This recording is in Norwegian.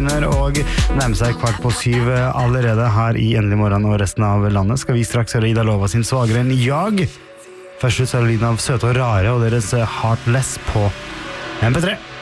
begynner å nærme seg 6:15 allerede her i Endelig morgen og resten av landet. Skal vi straks høre Ida Lova sin Svagere enn jag. Først ut så er det lyden av Søte og Rare og deres Heartless på MP3.